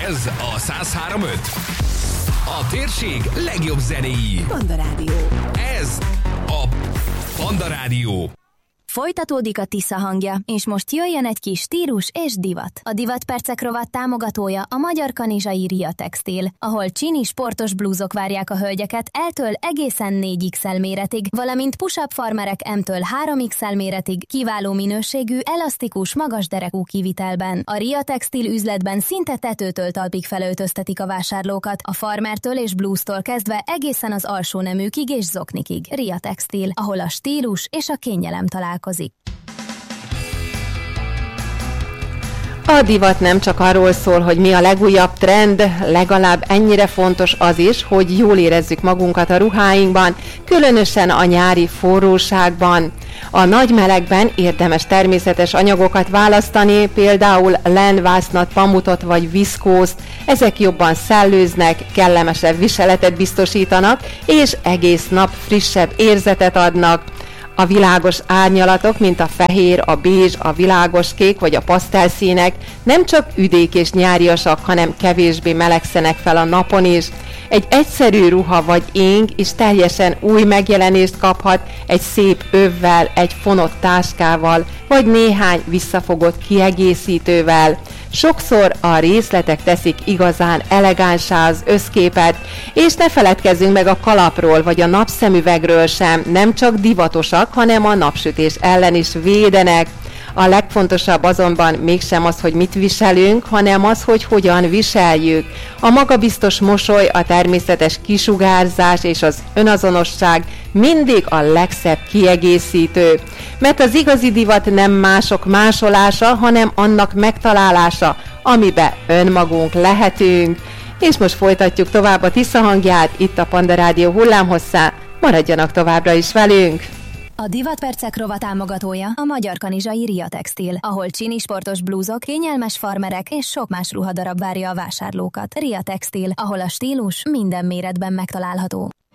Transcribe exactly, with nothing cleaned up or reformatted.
Ez a száz három pont öt. A térség legjobb zenéi. Panda Rádió. Ez a Panda Rádió. Folytatódik a Tisza hangja, és most jöjjön egy kis stílus és divat. A Divatpercek rovat támogatója a magyar kanizsai Ria Textil, ahol csini sportos blúzok várják a hölgyeket L-től egészen négy iksz el méretig, valamint push-up farmerek M-től három iksz el méretig, kiváló minőségű, elasztikus, magas derekú kivitelben. A Ria Textil üzletben szinte tetőtől talpig felöltöztetik a vásárlókat, a farmertől és blúztól kezdve egészen az alsó neműkig és zoknikig. Ria Textil, ahol a stílus és a kényelem találkozik. A divat nem csak arról szól, hogy mi a legújabb trend, legalább ennyire fontos az is, hogy jól érezzük magunkat a ruháinkban, különösen a nyári forróságban. A nagy melegben érdemes természetes anyagokat választani, például len, vásznat, pamutot vagy viszkózt. Ezek jobban szellőznek, kellemesebb viseletet biztosítanak, és egész nap frissebb érzetet adnak. A világos árnyalatok, mint a fehér, a bézs, a világos kék vagy a pasztelszínek nem csak üdék és nyáriasak, hanem kevésbé melegszenek fel a napon is. Egy egyszerű ruha vagy ing is teljesen új megjelenést kaphat egy szép övvel, egy fonott táskával, vagy néhány visszafogott kiegészítővel. Sokszor a részletek teszik igazán elegánsá az összképet, és ne feledkezzünk meg a kalapról vagy a napszemüvegről sem, nem csak divatosak, hanem a napsütés ellen is védenek. A legfontosabb azonban mégsem az, hogy mit viselünk, hanem az, hogy hogyan viseljük. A magabiztos mosoly, a természetes kisugárzás és az önazonosság mindig a legszebb kiegészítő. Mert az igazi divat nem mások másolása, hanem annak megtalálása, amiben önmagunk lehetünk. És most folytatjuk tovább a Tisza hangját, itt a Panda Rádió hullámhosszán. Maradjanak továbbra is velünk! A Divatpercek rovat támogatója a magyar kanizsai Ria Textil, ahol csini sportos blúzok, kényelmes farmerek és sok más ruhadarab várja a vásárlókat. Ria Textil, ahol a stílus minden méretben megtalálható.